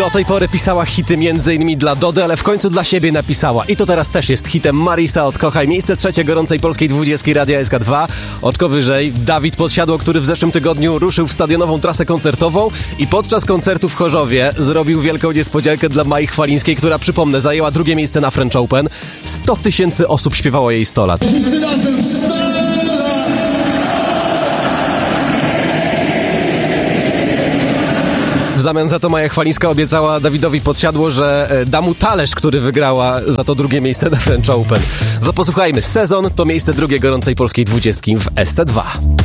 Do tej pory pisała hity m.in. dla Dody, ale w końcu dla siebie napisała. I to teraz też jest hitem Marisa Odkochaj. Miejsce trzecie gorącej polskiej 20 Radia SK2. Oczko wyżej Dawid Podsiadło, który w zeszłym tygodniu ruszył w stadionową trasę koncertową i podczas koncertu w Chorzowie zrobił wielką niespodziankę dla Mai Chwalińskiej, która, przypomnę, zajęła drugie miejsce na French Open. 100 000 osób śpiewało jej 100 lat. Wszyscy razem 100 lat! W zamian za to Maja Chwalińska obiecała Dawidowi Podsiadło, że da mu talerz, który wygrała za to drugie miejsce na French Open. To posłuchajmy. Sezon to miejsce drugie gorącej polskiej 20 w SC2.